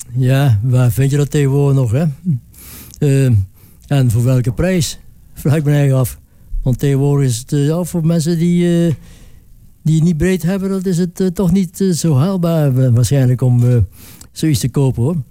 Ja, waar vind je dat tegenwoordig nog, hè? En voor welke prijs? Vraag ik me eigenlijk af. Want tegenwoordig is het voor mensen die het niet breed hebben, dat is het toch niet zo haalbaar waarschijnlijk om zoiets te kopen, hoor.